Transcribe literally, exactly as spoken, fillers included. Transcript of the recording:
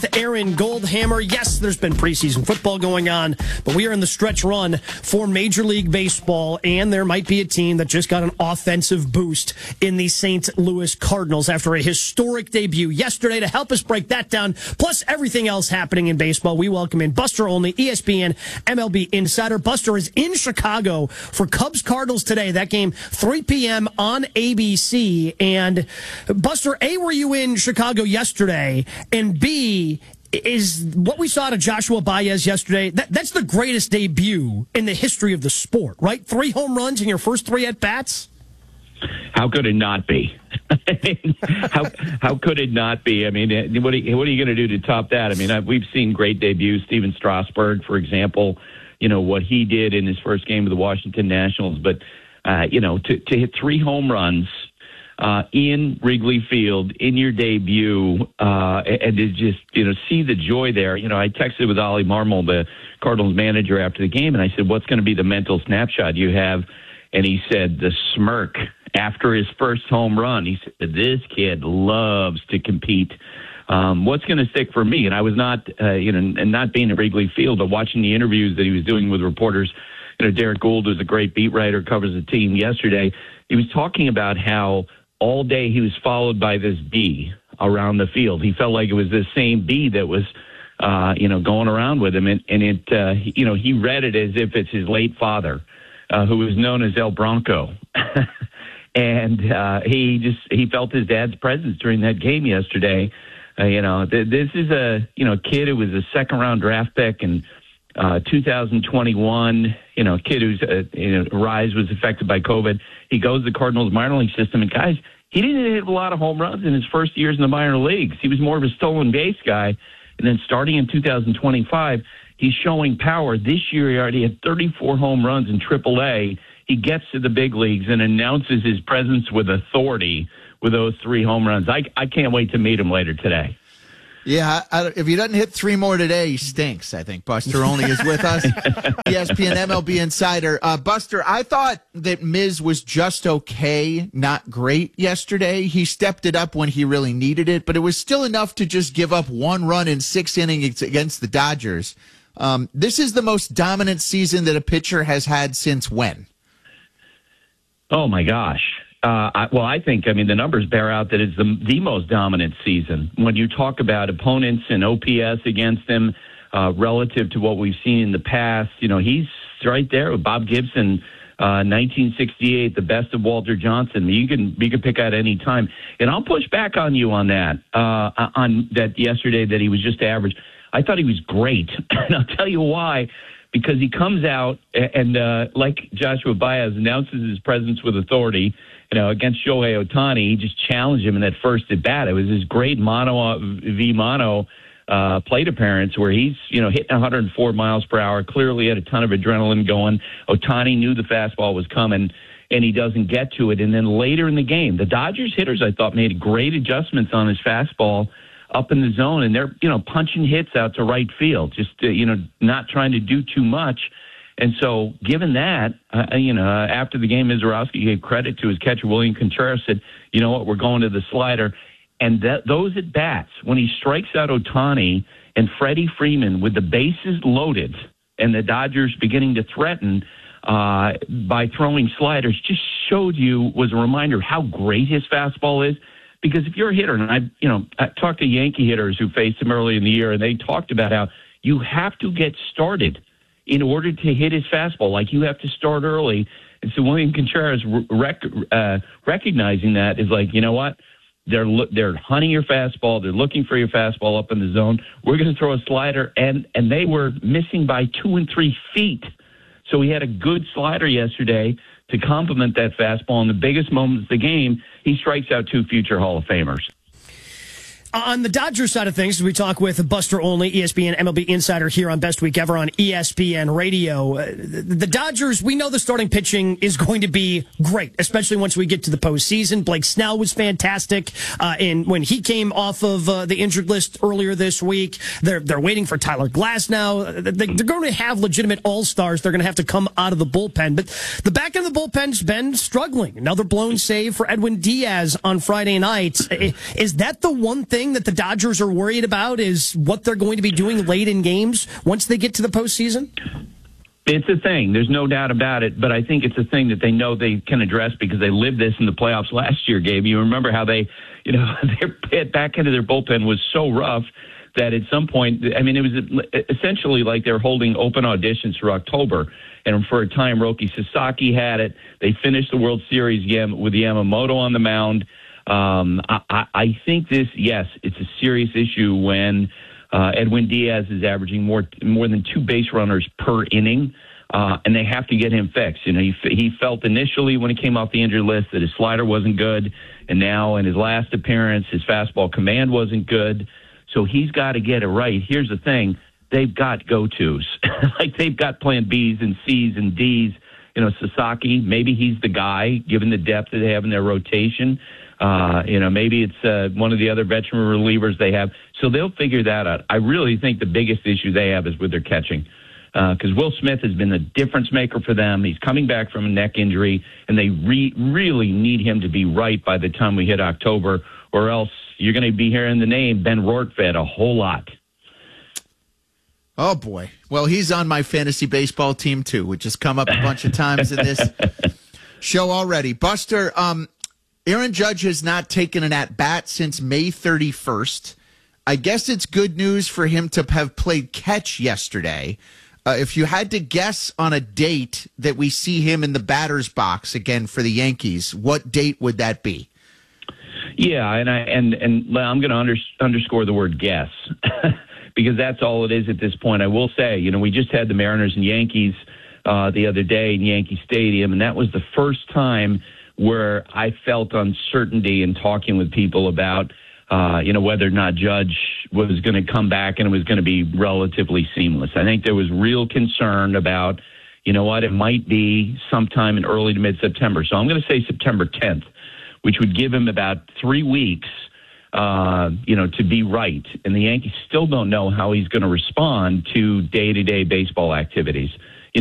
Aaron Goldhammer. Yes, there's been preseason football going on, but we are in the stretch run for Major League Baseball, and there might be a team that just got an offensive boost in the Saint Louis Cardinals after a historic debut yesterday. To help us break that down, plus everything else happening in baseball, we welcome in Buster Olney, E S P N M L B insider. Buster is in Chicago for Cubs Cardinals today. That game, three p.m. on A B C. And Buster, A, were you in Chicago yesterday? And B, is what we saw to Joshua Baez yesterday, that, that's the greatest debut in the history of the sport, right? Three home runs in your first three at-bats? How could it not be? how how could it not be? I mean, what are you, what are you going to do to top that? I mean, I've, we've seen great debuts. Steven Strasburg, for example, you know, what he did in his first game with the Washington Nationals. But, uh, you know, to, to hit three home runs Uh, in Wrigley Field in your debut, uh, and to just, you know, see the joy there. You know, I texted with Ollie Marmol, the Cardinals manager, after the game, and I said, what's going to be the mental snapshot you have? And he said, the smirk after his first home run. He said, this kid loves to compete. Um, what's going to stick for me? And I was not, uh, you know, and not being at Wrigley Field, but watching the interviews that he was doing with reporters. You know, Derek Gould, who's a great beat writer, covers the team yesterday. He was talking about how all day he was followed by this bee around the field. He felt like it was the same bee that was, uh, you know, going around with him. And, and it, uh, you know, he read it as if it's his late father, uh, who was known as El Bronco. and uh, he just, he felt his dad's presence during that game yesterday. Uh, you know, th- this is a, you know, kid who was a second round draft pick and, Uh, two thousand twenty-one, you know, kid whose uh, you know, rise was affected by COVID. He goes to the Cardinals minor league system, and guys, he didn't hit a lot of home runs in his first years in the minor leagues. He was more of a stolen base guy, and then starting in two thousand twenty-five, he's showing power. This year, he already had thirty-four home runs in triple A. He gets to the big leagues and announces his presence with authority with those three home runs. I, I can't wait to meet him later today. Yeah, I, if he doesn't hit three more today, he stinks, I think. Buster Olney is with us, E S P N M L B insider. Uh, Buster, I thought that Miz was just okay, not great yesterday. He stepped it up when he really needed it, but it was still enough to just give up one run in six innings against the Dodgers. Um, this is the most dominant season that a pitcher has had since when? Oh, my gosh. Uh, I, well, I think, I mean, the numbers bear out that it's the, the most dominant season. When you talk about opponents and O P S against them uh, relative to what we've seen in the past, you know, he's right there with Bob Gibson, uh, nineteen sixty-eight, the best of Walter Johnson. You can you can pick out any time. And I'll push back on you on that, uh, on that yesterday that he was just average. I thought he was great, and I'll tell you why. Because he comes out and, uh, like Joshua Baez, announces his presence with authority. You know, against Shohei Ohtani, he just challenged him in that first at bat. It was his great mono v mono uh, plate appearance where he's, you know, hitting one hundred four miles per hour. Clearly had a ton of adrenaline going. Ohtani knew the fastball was coming, and he doesn't get to it. And then later in the game, the Dodgers hitters, I thought, made great adjustments on his fastball up in the zone, and they're, you know, punching hits out to right field, just, uh, you know, not trying to do too much. And so, given that, uh, you know, uh, after the game, Mizorowski gave credit to his catcher, William Contreras, said, you know what, we're going to the slider. And that, those at-bats, when he strikes out Ohtani and Freddie Freeman with the bases loaded and the Dodgers beginning to threaten uh, by throwing sliders, just showed you, was a reminder of how great his fastball is. Because if you're a hitter, and I, you know, I talked to Yankee hitters who faced him early in the year, and they talked about how you have to get started in order to hit his fastball. Like, you have to start early. And so William Contreras rec- uh, recognizing that is like, you know what? They're lo- they're hunting your fastball. They're looking for your fastball up in the zone. We're going to throw a slider, and and they were missing by two and three feet. So he had a good slider yesterday to complement that fastball in the biggest moments of the game. He strikes out two future Hall of Famers. On the Dodgers side of things, we talk with Buster Olney, E S P N M L B insider here on Best Week Ever on E S P N Radio. Uh, the Dodgers, we know the starting pitching is going to be great, especially once we get to the postseason. Blake Snell was fantastic, uh, and when he came off of uh, the injured list earlier this week, they're they're waiting for Tyler Glasnow. They're going to have legitimate all-stars. They're going to have to come out of the bullpen, but the back end of the bullpen's been struggling. Another blown save for Edwin Diaz on Friday night. Is that the one thing thing that the Dodgers are worried about is what they're going to be doing late in games once they get to the postseason? It's a thing. There's no doubt about it. But I think it's a thing that they know they can address because they lived this in the playoffs last year, Gabe. You remember how they, you know, their back end of their bullpen was so rough that at some point, I mean, it was essentially like they're holding open auditions for October. And for a time, Roki Sasaki had it. They finished the World Series game with Yamamoto on the mound. Um, I, I think this, yes, it's a serious issue when uh, Edwin Diaz is averaging more more than two base runners per inning, uh, and they have to get him fixed. You know, he, he felt initially when he came off the injured list that his slider wasn't good, and now in his last appearance, his fastball command wasn't good. So he's got to get it right. Here's the thing. They've got go-tos. Like, they've got plan B's and C's and D's. You know, Sasaki, maybe he's the guy, given the depth that they have in their rotation. Uh, you know, maybe it's uh, one of the other veteran relievers they have. So they'll figure that out. I really think the biggest issue they have is with their catching. Because uh, Will Smith has been the difference maker for them. He's coming back from a neck injury, and they re- really need him to be right by the time we hit October, or else you're going to be hearing the name Ben Rortvedt a whole lot. Oh, boy. Well, he's on my fantasy baseball team, too, which has come up a bunch of times in this show already. Buster, um, Aaron Judge has not taken an at-bat since May thirty-first. I guess it's good news for him to have played catch yesterday. Uh, if you had to guess on a date that we see him in the batter's box again for the Yankees, what date would that be? Yeah, and I and and I'm going to under, underscore the word guess because that's all it is at this point. I will say, you know, we just had the Mariners and Yankees uh, the other day in Yankee Stadium, and that was the first time where I felt uncertainty in talking with people about, uh, you know, whether or not Judge was going to come back and it was going to be relatively seamless. I think there was real concern about, you know what, it might be sometime in early to mid-September. So I'm going to say September tenth, which would give him about three weeks, uh, you know, to be right. And the Yankees still don't know how he's going to respond to day-to-day baseball activities.